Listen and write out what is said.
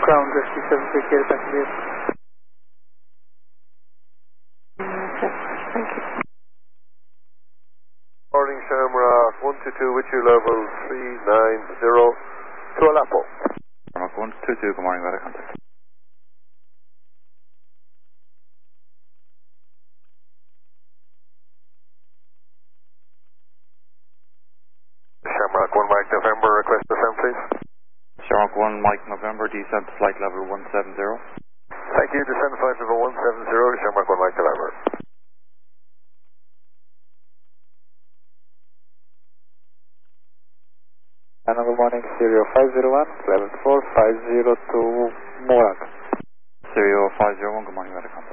ground, rescue 738, back to the Thank you. Morning Shamrock 122 with you, level 390 to Aleppo. Shamrock 122, good morning, weather contact. Shamrock 1 Mike November, request descent please. Shamrock 1 Mike November, descent flight level 170. Thank you, descent flight level 170 to Shamrock 1 Mike November. Good morning, Stereo 501, level 450 to Morag. Stereo 501, good morning, weather contact.